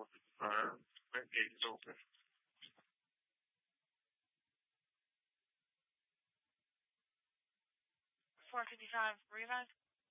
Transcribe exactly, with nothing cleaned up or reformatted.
Uh, that gate is open. four fifty-five Rivas.